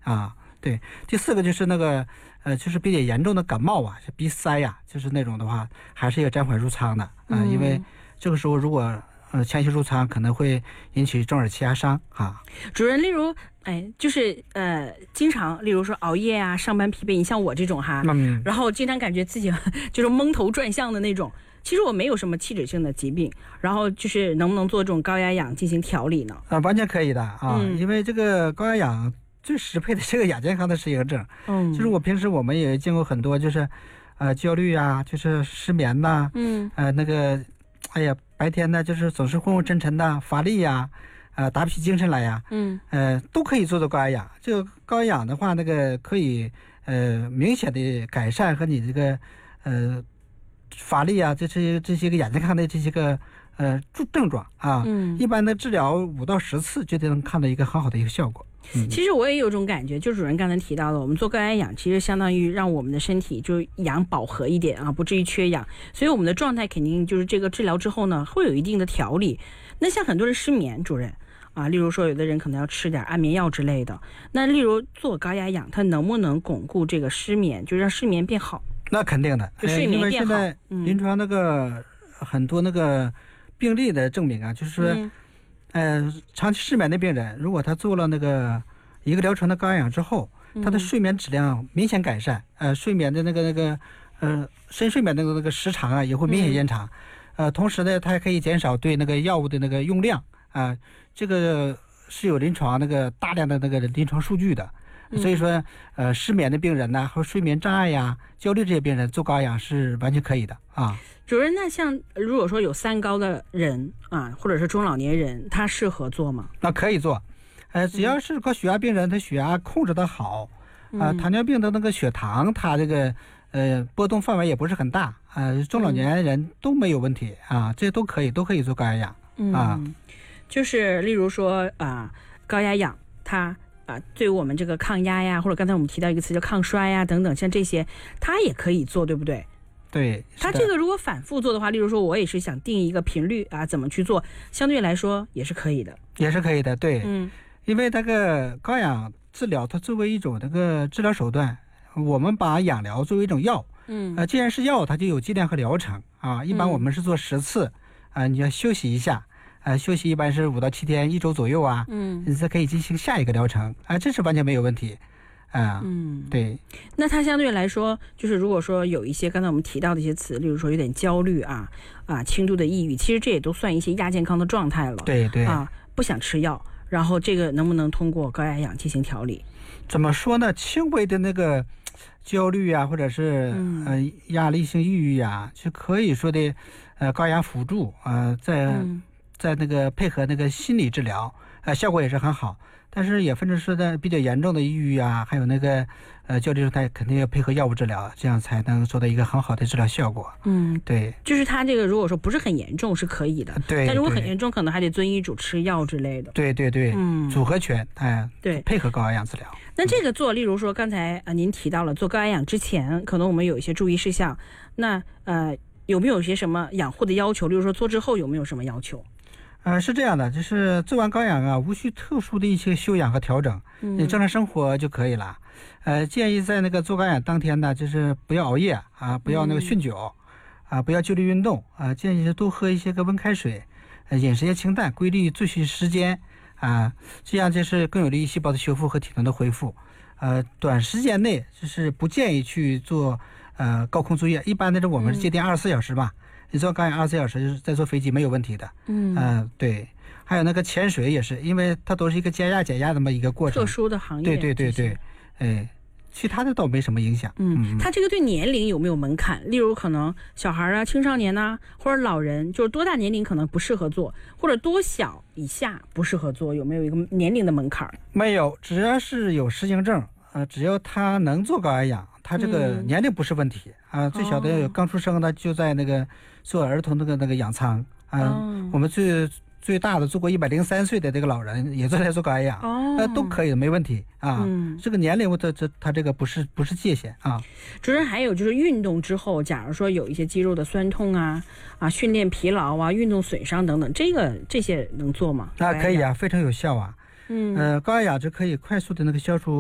啊。对，第4个就是那个就是比较严重的感冒啊，鼻塞呀，就是那种的话，还是要暂缓入仓的啊，因为这个时候如果强行入仓，可能会引起中耳气压伤啊。 主任，例如就是经常例如说熬夜啊，上班疲惫，你像我这种哈，然后经常感觉自己就是蒙头转向的那种。其实我没有什么器质性的疾病，然后就是能不能做这种高压氧进行调理呢？ 完全可以的啊，因为这个高压氧最适配的这个亚健康的适应症，就是我们也见过很多，就是焦虑啊，就是失眠呐，那个哎呀白天呢就是总是昏昏沉沉的，乏力呀，打不起精神来呀，都可以做高压氧。这个高压氧的话，那个可以明显的改善和你这个乏力啊，这些个亚健康的这些个症状啊，一般的治疗5到10次就能看到一个很好的一个效果。 其实我也有种感觉，就主任刚才提到了，我们做高压氧其实相当于让我们的身体就氧饱和一点啊，不至于缺氧，所以我们的状态肯定就是这个治疗之后呢会有一定的调理。那像很多人失眠，主任啊，例如说有的人可能要吃点安眠药之类的，那例如做高压氧它能不能巩固这个失眠，就让失眠变好？ 那肯定的， 就睡眠变好。 因为现在临床那个很多那个病例的证明啊，就是说长期失眠的病人，如果他做了那个1个疗程的高压氧之后，他的睡眠质量明显改善，睡眠的那个深睡眠的那个时长啊也会明显延长，同时呢，它还可以减少对那个药物的那个用量啊，这个是有临床那个大量的那个临床数据的。所以说失眠的病人呢，和睡眠障碍呀、焦虑这些病人做高压氧是完全可以的啊。 主任，那像如果说有3高的人啊，或者是中老年人，他适合做吗？ 那可以做，只要是高血压病人，他血压控制得好，糖尿病的那个血糖，他这个波动范围也不是很大，中老年人都没有问题啊，这些都可以做高压氧啊。 就是例如说高压氧它对我们这个抗压呀，或者刚才我们提到一个词叫抗衰呀等等，像这些它也可以做，对不对？ 对， 它这个如果反复做的话，例如说我也是想定一个频率怎么去做，相对来说也是可以的。 也是可以的，对，因为那个高氧治疗它作为一种那个治疗手段，我们把氧疗作为一种药，既然是药，它就有剂量和疗程啊。一般我们是做10次，你要休息一下，休息一般是5到7天，1周左右啊，你才可以进行下一个疗程啊，这是完全没有问题。对。 那它相对来说，就是如果说有一些刚才我们提到的一些词，例如说有点焦虑轻度的抑郁，其实这也都算一些亚健康的状态了。 对对不想吃药，然后这个能不能通过高压氧进行调理？ 怎么说呢？轻微的那个焦虑啊，或者是压力性抑郁啊，就可以说的高压辅助在那个配合那个心理治疗，效果也是很好。但是也分成是的比较严重的抑郁啊，还有那个焦虑状态，肯定要配合药物治疗，这样才能做到一个很好的治疗效果。对， 就是他这个如果说不是很严重是可以的， 对， 但如果很严重，可能还得遵医嘱吃药之类的。 对对对，组合拳， 对， 配合高压氧治疗。 那这个做，例如说刚才您提到了做高压氧之前，可能我们有一些注意事项，那有没有一些什么养护的要求？例如说做之后有没有什么要求？ 是这样的，就是做完高氧啊，无需特殊的一些休养和调整，你正常生活就可以了。建议在那个做高氧当天呢，就是不要熬夜不要那个酗酒不要剧烈运动建议是多喝一些个温开水，饮食也清淡，规律作息时间这样就是更有利于细胞的修复和体能的恢复。短时间内就是不建议去做高空作业，一般的我们是界定24小时吧。你做高氧24小时再坐飞机没有问题的。对，还有那个潜水也是，因为它都是一个加压减压这么一个过程， 特殊的行业。 对，其他的倒没什么影响。 它这个对年龄有没有门槛？例如可能小孩青少年或者老人，就是多大年龄可能不适合做，或者多小以下不适合做，有没有一个年龄的门槛？ 没有，只要是有适应症只要他能做高压氧，他这个年龄不是问题最小的刚出生的就在那个做儿童那个氧舱我们最大的做过103岁的这个老人也在做高压氧都可以，没问题这个年龄他这个不是界限主任，还有就是运动之后，假如说有一些肌肉的酸痛训练疲劳运动损伤等等，这些能做吗？ 可以非常有效高压氧就可以快速的那个消除